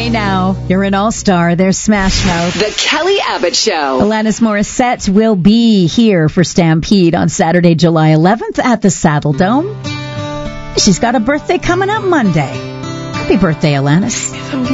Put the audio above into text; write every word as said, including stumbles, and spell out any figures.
Hey now, you're an all-star. There's Smash Mouth. The Kelly Abbott Show. Alanis Morissette will be here for Stampede on Saturday, July eleventh at the Saddle Dome. She's got a birthday coming up Monday. Happy birthday, Alanis.